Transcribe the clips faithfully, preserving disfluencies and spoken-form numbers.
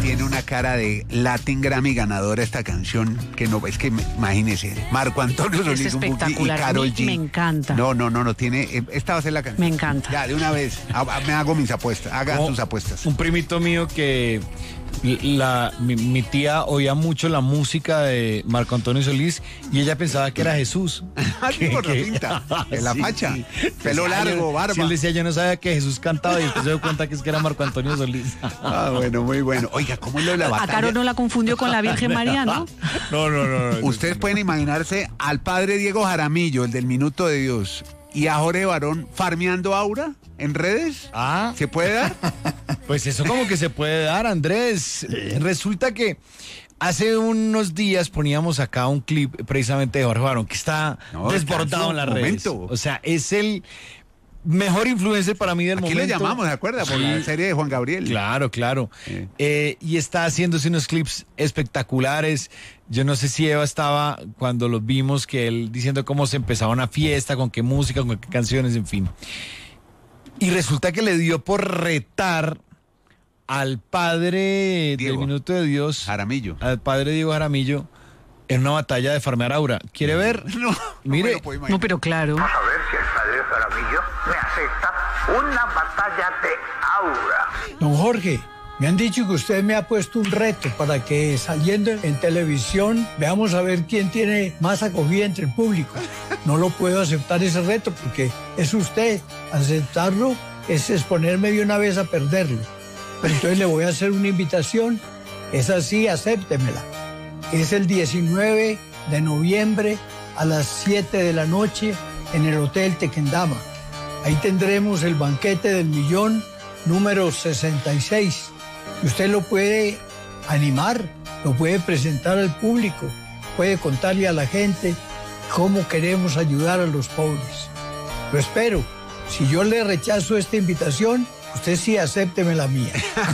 tiene una cara de Latin Grammy ganadora esta canción, que no, es que imagínese, Marco Antonio Solís, Es un Buki y espectacular, Karol a mí G. me encanta. No, no, no, no tiene, esta va a ser la canción. Me encanta. Ya, de una vez, a- a- me hago mis apuestas, haga Como sus apuestas. Un primito mío que la, mi, mi tía oía mucho la música de Marco Antonio Solís y ella pensaba que era Jesús. Así por la pinta, en la Sí, facha, sí. pelo Decía, largo, yo- barba. Sí, él decía, yo no sabía que Jesús cantaba y después se dio cuenta que es que era Marco Antonio Solís. Ah, bueno, muy bueno. Oiga, ¿cómo es lo de la A batalla? Caro no la confundió con la Virgen María, ¿no? No, no, no. no Ustedes pueden imaginarse al padre Diego Jaramillo, el del Minuto de Dios, y a Jorge Barón farmeando aura en redes. Ah, ¿Se puede dar? pues eso como que se puede dar, Andrés. Resulta que hace unos días poníamos acá un clip precisamente de Jorge Barón que está No, desbordado en las redes. momento. O sea, es el mejor influencer para mí del Aquí momento. le llamamos, ¿se acuerda? Por Sí. la serie de Juan Gabriel. Claro, claro. Sí. Eh, y está haciéndose unos clips espectaculares. Yo no sé si Eva estaba cuando los vimos, que él diciendo cómo se empezaba una fiesta, con qué música, con qué canciones, en fin. Y resulta que le dio por retar al padre Diego. del Minuto de Dios, Jaramillo. al padre Diego Jaramillo, en una batalla de farmear aura. ¿Quiere ver? No, Mire. no me lo puedo imaginar. No, pero claro. Vamos a ver si el padre Jaramillo me acepta una batalla de aura. Don Jorge, me han dicho que usted me ha puesto un reto para que saliendo en televisión veamos a ver quién tiene más acogida entre el público. No lo puedo aceptar ese reto porque es usted. Aceptarlo es exponerme de una vez a perderlo. Pero entonces le voy a hacer una invitación. Es así, acéptemela. Es el diecinueve de noviembre a las siete de la noche en el Hotel Tequendama. Ahí tendremos el banquete del millón número sesenta y seis. Usted lo puede animar, lo puede presentar al público, puede contarle a la gente cómo queremos ayudar a los pobres. Lo espero. Si yo le rechazo esta invitación, usted sí acépteme la mía.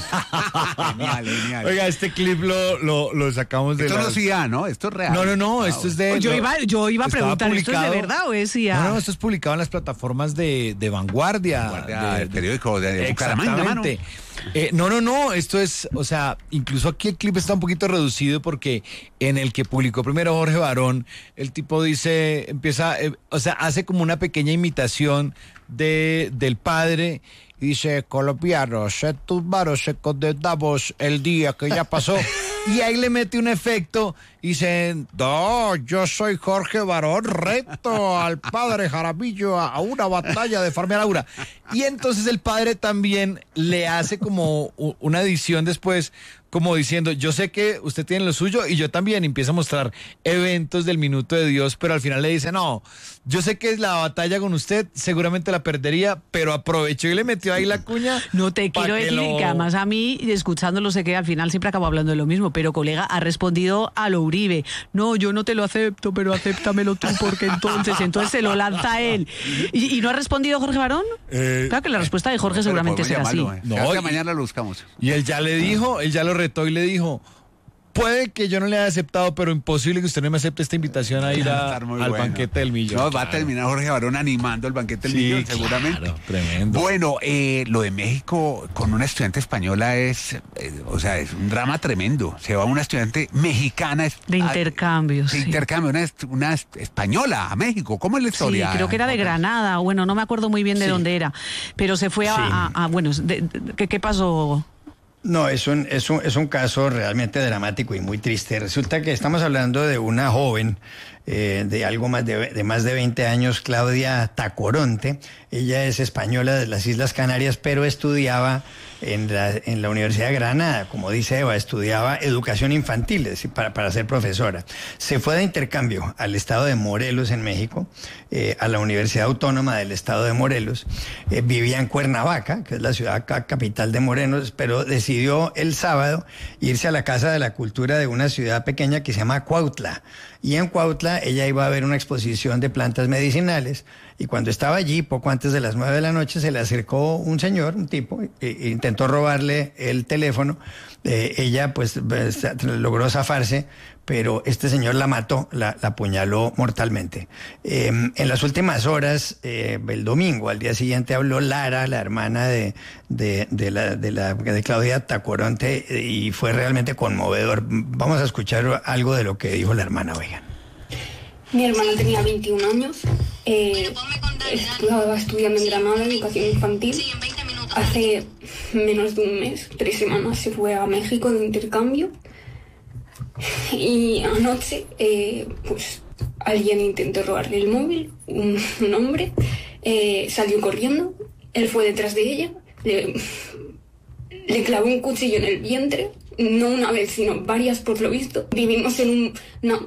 Genial, genial. Oiga, este clip lo, lo, lo sacamos de Esto no las- es I A, ¿no? Esto es real. No, no, no, Ah, esto es de... Yo lo- iba, yo iba a estaba preguntar, ¿esto es de publicado- verdad o es I A? No, no, esto es publicado en las plataformas de, de Vanguardia. Guardia, de- el periódico de Bucaramanga, mano. Exactamente. Eh, no, no, no, esto es, o sea, incluso aquí el clip está un poquito reducido porque en el que publicó primero Jorge Barón, el tipo dice, empieza, eh, o sea, hace como una pequeña imitación de, del padre. Y dice, colombianos, se tumbaron, se condenamos el día que ya pasó. Y ahí le mete un efecto y dice, no, yo soy Jorge Barón, reto al padre Jaramillo a, a una batalla de farmear aura. Y entonces el padre también le hace como u- una edición después, como diciendo, yo sé que usted tiene lo suyo y yo también. Y empieza a mostrar eventos del Minuto de Dios, pero al final le dice, no, yo sé que la batalla con usted seguramente la perdería, pero aprovechó y le metió ahí la cuña. No te pa' quiero que decir lo- que además a mí, escuchándolo, sé que al final siempre acabo hablando de lo mismo, pero colega, ha respondido a lo Uribe. No, yo no te lo acepto, pero acéptamelo tú, porque entonces, entonces se lo lanza él. ¿Y, y no ha respondido Jorge Barón? Eh, Claro que la respuesta de Jorge Pero seguramente podemos será así. llamarlo, eh. No, Creo que y- mañana lo buscamos. Y él ya le dijo, él ya lo retó y le dijo, puede que yo no le haya aceptado, pero imposible que usted no me acepte esta invitación a ir Va a a- estar muy al bueno. banquete del millón. No, va a Claro. terminar Jorge Barón animando el banquete del Sí, millón, claro, seguramente. tremendo. Bueno, eh, lo de México con una estudiante española es, eh, o sea, es un drama tremendo. Se va una estudiante mexicana. es- De a- intercambio, De sí. intercambio, una, est- una est- española a México. ¿Cómo es la Sí, historia? creo que era de Granada, bueno, no me acuerdo muy bien de Sí. dónde era, pero se fue a, Sí. a- a- bueno, de- de- ¿qué, qué pasó? No, es un, es, un, es un caso realmente dramático y muy triste. Resulta que estamos hablando de una joven eh, de algo más de, de más de veinte años, Claudia Tacoronte. Ella es española de las Islas Canarias, pero estudiaba en la, en la Universidad de Granada, como dice Eva, estudiaba educación infantil, es decir, para, para ser profesora. Se fue de intercambio al estado de Morelos, en México, eh, a la Universidad Autónoma del estado de Morelos. Eh, vivía en Cuernavaca, que es la ciudad ca- capital de Morelos, pero decidió el sábado irse a la Casa de la Cultura de una ciudad pequeña que se llama Cuautla. Y en Cuautla ella iba a ver una exposición de plantas medicinales. Y cuando estaba allí, poco antes de las nueve de la noche, se le acercó un señor, un tipo, e, e intentó robarle el teléfono Eh, ella pues logró zafarse, pero este señor la mató, la, la apuñaló mortalmente. Eh, en las últimas horas, eh, el domingo, al día siguiente, habló Lara, la hermana de, de, de, la, de, la, de Claudia Tacoronte, y fue realmente conmovedor. Vamos a escuchar algo de lo que dijo la hermana, oigan. Mi hermana tenía veintiún años, eh, estaba estudiando en Granada, educación infantil. Hace menos de un mes, tres semanas, se fue a México de intercambio. Y anoche, eh, pues alguien intentó robarle el móvil, un, un hombre, eh, salió corriendo, él fue detrás de ella, le, le clavó un cuchillo en el vientre, no una vez, sino varias por lo visto. Vivimos en un, una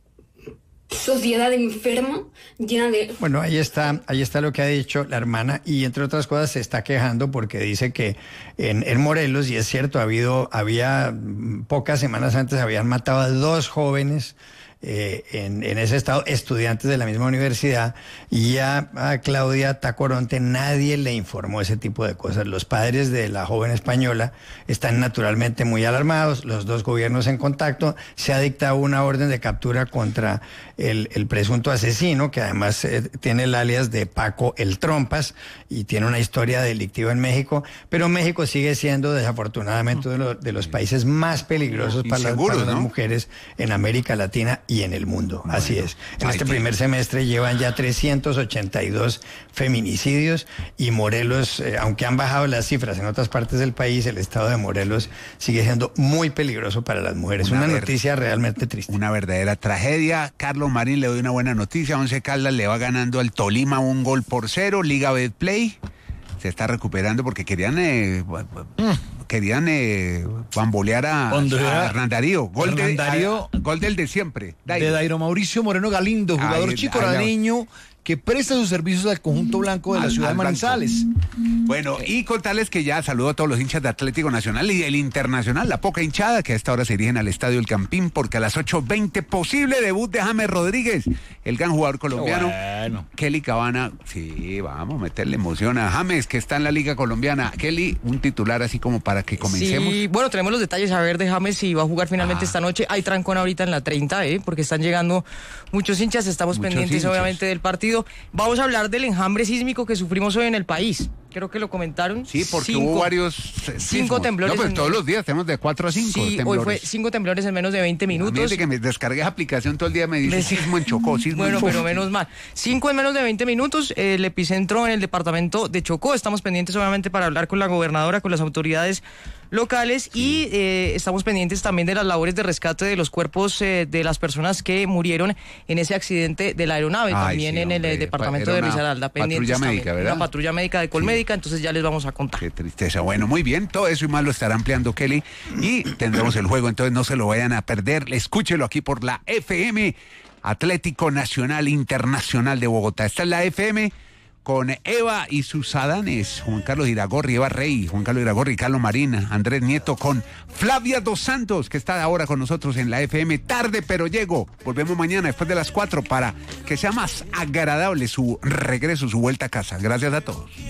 sociedad enferma, llena de... Bueno, ahí está, ahí está lo que ha dicho la hermana, y entre otras cosas se está quejando porque dice que en, en Morelos, y es cierto, ha habido, había pocas semanas antes habían matado a dos jóvenes eh, en, en ese estado, estudiantes de la misma universidad, y a, a Claudia Tacoronte nadie le informó ese tipo de cosas. Los padres de la joven española están naturalmente muy alarmados, los dos gobiernos en contacto, se ha dictado una orden de captura contra el, el presunto asesino, que además eh, tiene el alias de Paco el Trompas, y tiene una historia delictiva en México, pero México sigue siendo desafortunadamente uno de los, de los países más peligrosos para, las, para ¿no? las mujeres en América Latina y en el mundo. Bueno, así es. En este que... primer semestre llevan ya trescientos ochenta y dos feminicidios, y Morelos, eh, aunque han bajado las cifras en otras partes del país, el estado de Morelos sigue siendo muy peligroso para las mujeres. Una, una ver... noticia realmente triste. Una verdadera tragedia. Carlos Marín, le doy una buena noticia. Once Caldas le va ganando al Tolima un gol por cero. Liga Betplay se está recuperando porque querían eh, mm. querían eh, bambolear a, a Hernán Darío. Gol, Hernán de, Darío a, gol del de siempre. Dairo. De Dairo Mauricio Moreno Galindo, jugador ay, chicoraneño que presta sus servicios al conjunto blanco de la ciudad de Manizales. Bueno, y contarles que ya saludo a todos los hinchas de Atlético Nacional y del Internacional, la poca hinchada que a esta hora se dirigen al Estadio El Campín, porque a las ocho veinte posible debut de James Rodríguez, el gran jugador colombiano. Bueno. Kelly Cabana, sí, vamos a meterle emoción a James, que está en la Liga Colombiana. Kelly, un titular así como para que comencemos. Sí, bueno, tenemos los detalles a ver de James, si va a jugar finalmente ah. esta noche. Hay trancón ahorita en la treinta, ¿eh? Porque están llegando muchos hinchas, estamos muchos pendientes hinchas. obviamente del partido. Vamos a hablar del enjambre sísmico que sufrimos hoy en el país. Creo que lo comentaron. Sí, porque cinco, hubo varios sismos. Cinco temblores. No, pues todos los días tenemos de cuatro a cinco sí, temblores. Hoy fue cinco temblores en menos de veinte minutos. Desde que me descargué esa aplicación todo el día me dice sismo en Chocó, sismo bueno, en... pero menos mal. Cinco en menos de veinte minutos. Eh, el epicentro en el departamento de Chocó. Estamos pendientes obviamente para hablar con la gobernadora, con las autoridades locales, sí. y eh, estamos pendientes también de las labores de rescate de los cuerpos eh, de las personas que murieron en ese accidente de la aeronave, Ay, también sí, en hombre. el departamento de Risaralda. Pendientes patrulla médica, también, ¿verdad? Una patrulla médica de Colmédica, sí. entonces ya les vamos a contar. Qué tristeza. Bueno, muy bien, todo eso y más lo estará ampliando Kelly, y tendremos el juego, entonces no se lo vayan a perder. Escúchelo aquí por la F M, Atlético Nacional Internacional de Bogotá. Esta es la F M con Eva y sus adanes, Juan Carlos Iragorri, Eva Rey, Juan Carlos Iragorri, Carlos Marina, Andrés Nieto, con Flavia Dos Santos, que está ahora con nosotros en la F M. Tarde, pero llego. Volvemos mañana después de las cuatro para que sea más agradable su regreso, su vuelta a casa. Gracias a todos.